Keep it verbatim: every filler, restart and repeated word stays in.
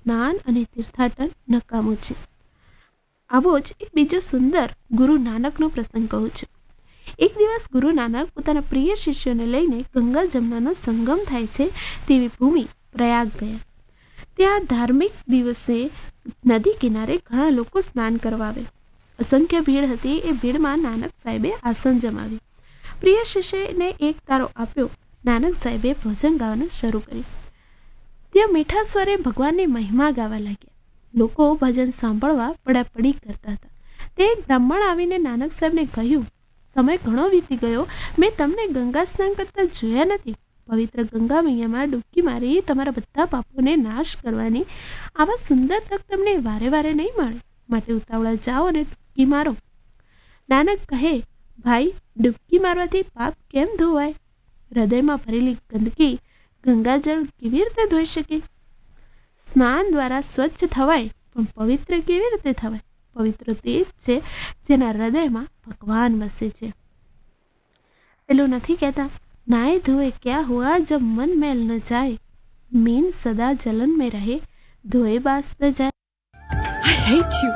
સ્નાન અને તીર્થાટન નકામું છે. આવો જ એક બીજો સુંદર ગુરુ નાનકનો પ્રસંગ કહું છું. એક દિવસ ગુરુ નાનક પોતાના પ્રિય શિષ્યોને લઈને ગંગા જમનાનો સંગમ થાય છે તેવી ભૂમિ પ્રયાગ ગયા. ત્યાં ધાર્મિક દિવસે નદી કિનારે ઘણા લોકો સ્નાન કરવા આવે. અસંખ્ય ભીડ હતી. એ ભીડમાં નાનક સાહેબે આસન જમાવ્યું. પ્રિય શિષ્યને એક તારો આપ્યો. નાનક સાહેબે ભજન ગાવાનું શરૂ કર્યું. ત્યાં મીઠા સ્વરે ભગવાનની મહિમા ગાવા લાગ્યા. લોકો ભજન સાંભળવા પડાપડી કરતા હતા. તે એક બ્રાહ્મણ આવીને નાનક સાહેબને કહ્યું, સમય ઘણો વીતી ગયો, મેં તમને ગંગા સ્નાન કરતા જોયા નથી. પવિત્ર ગંગા મૈયામાં ડૂબકી મારી તમારા બધા પાપોને નાશ કરવાની આવા સુંદર તક તમને વારે વારે નહીં મળે. માટે ઉતાવળા જાઓ અને ડૂબકી મારો. નાનક કહે, ભાઈ, ડૂબકી મારવાથી પાપ કેમ ધોવાય? હૃદયમાં ભરેલી ગંદકી ગંગાજળ કેવી રીતે ધોઈ શકે? સ્નાન દ્વારા સ્વચ્છ થવાય, પણ પવિત્ર કેવી રીતે થવાય? પવિત્ર તે જ છે જેના હૃદયમાં ભગવાન વસે છે. પેલું નથી કહેતા, નાય ધોએ ક્યા હુઆ જબ મન મેલ ન જાય, મીન સદા જलन में रहे, ધોએ બાસ ન જાય. I hate you.